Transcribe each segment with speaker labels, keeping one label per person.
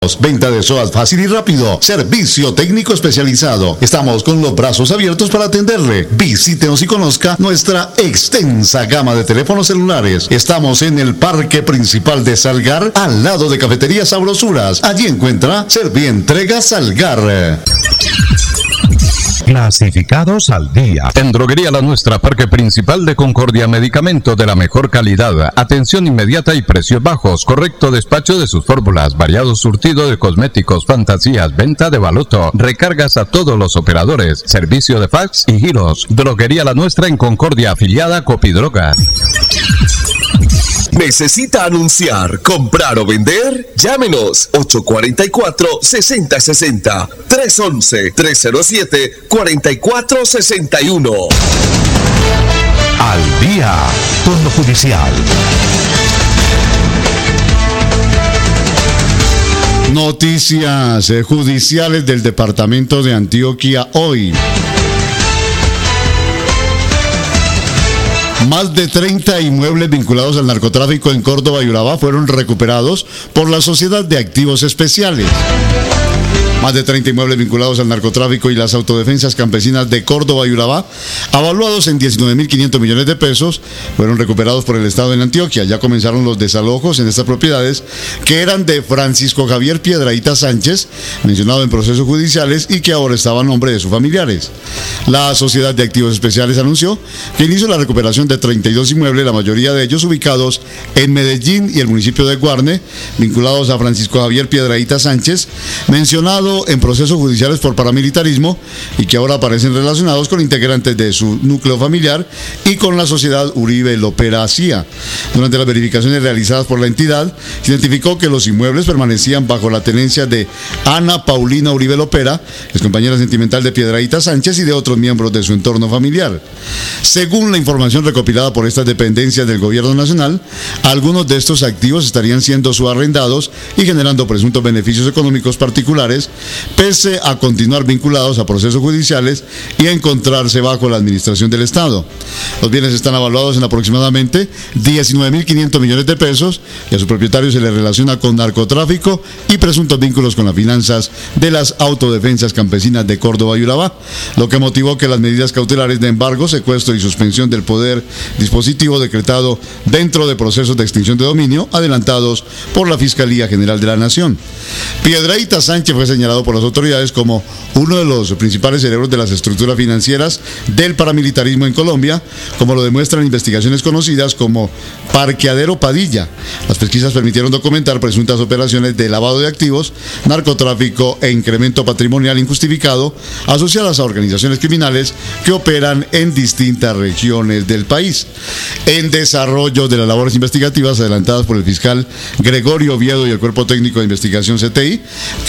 Speaker 1: Venta de SOAT fácil y rápido. Servicio técnico especializado. Estamos con los brazos abiertos para atenderle. Visítenos y conozca nuestra extensa gama de teléfonos celulares. Estamos en el Parque Principal de Salgar, al lado de Cafetería Sabrosuras. Allí encuentra Servientrega Salgar.
Speaker 2: Clasificados al día.
Speaker 3: En Droguería La Nuestra, Parque Principal de Concordia, medicamento de la mejor calidad, atención inmediata y precios bajos, correcto despacho de sus fórmulas, variado surtido de cosméticos, fantasías, venta de baloto, recargas a todos los operadores, servicio de fax y giros. Droguería La Nuestra en Concordia, afiliada a Copidroga.
Speaker 4: ¿Necesita anunciar, comprar o vender? Llámenos 844-6060 311-307-4461.
Speaker 2: Al día con lo judicial.
Speaker 1: Noticias judiciales del departamento de Antioquia hoy. Más de 30 inmuebles vinculados al narcotráfico en Córdoba y Urabá fueron recuperados por la Sociedad de Activos Especiales. Más de 30 inmuebles vinculados al narcotráfico y las autodefensas campesinas de Córdoba y Urabá, avaluados en 19.500 millones de pesos, fueron recuperados por el Estado en Antioquia. Ya comenzaron los desalojos en estas propiedades, que eran de Francisco Javier Piedrahíta Sánchez, mencionado en procesos judiciales, y que ahora estaba a nombre de sus familiares. La Sociedad de Activos Especiales anunció que inició la recuperación de 32 inmuebles, la mayoría de ellos ubicados en Medellín y el municipio de Guarne, vinculados a Francisco Javier Piedrahíta Sánchez, mencionado en procesos judiciales por paramilitarismo, y que ahora aparecen relacionados con integrantes de su núcleo familiar y con la sociedad Uribe Lopera CIA. Durante las verificaciones realizadas por la entidad, se identificó que los inmuebles permanecían bajo la tenencia de Ana Paulina Uribe Lopera, ex compañera sentimental de Piedrahíta Sánchez, y de otros miembros de su entorno familiar. Según la información recopilada por estas dependencias del Gobierno Nacional, algunos de estos activos estarían siendo subarrendados y generando presuntos beneficios económicos particulares, pese a continuar vinculados a procesos judiciales y a encontrarse bajo la administración del Estado. Los bienes están evaluados en aproximadamente 19.500 millones de pesos, y a su propietario se le relaciona con narcotráfico y presuntos vínculos con las finanzas de las autodefensas campesinas de Córdoba y Urabá, lo que motivó que las medidas cautelares de embargo, secuestro y suspensión del poder dispositivo decretado dentro de procesos de extinción de dominio adelantados por la Fiscalía General de la Nación. Piedrahíta Sánchez fue señalado por las autoridades como uno de los principales cerebros de las estructuras financieras del paramilitarismo en Colombia, como lo demuestran investigaciones conocidas como Parqueadero Padilla. Las pesquisas permitieron documentar presuntas operaciones de lavado de activos, narcotráfico e incremento patrimonial injustificado asociadas a organizaciones criminales que operan en distintas regiones del país. En desarrollo de las labores investigativas adelantadas por el fiscal Gregorio Oviedo y el Cuerpo Técnico de Investigación CTI,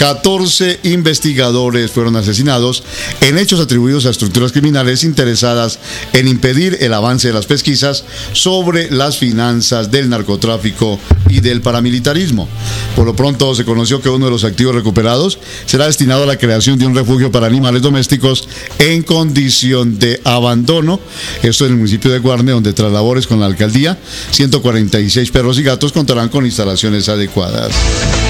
Speaker 1: 14 investigadores fueron asesinados en hechos atribuidos a estructuras criminales interesadas en impedir el avance de las pesquisas sobre las finanzas del narcotráfico y del paramilitarismo. Por lo pronto se conoció que uno de los activos recuperados será destinado a la creación de un refugio para animales domésticos en condición de abandono, esto en el municipio de Guarne, donde tras labores con la alcaldía, 146 perros y gatos contarán con instalaciones adecuadas.